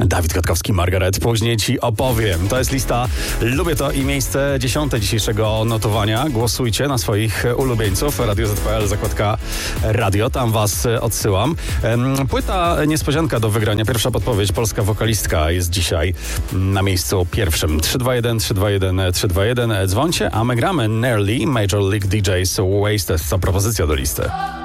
Dawid Kwiatkowski, Margaret, później ci opowiem. To jest lista Lubię to i miejsce 10 dzisiejszego notowania. Głosujcie na swoich ulubieńców. Radio Z.pl, zakładka radio, tam was odsyłam. Płyta niespodzianka do wygrania. Pierwsza podpowiedź, polska wokalistka jest dzisiaj na miejscu pierwszym. 321 321 321. Dzwońcie, a my gramy Nearly, Major League DJs Wasted. To propozycja do listy.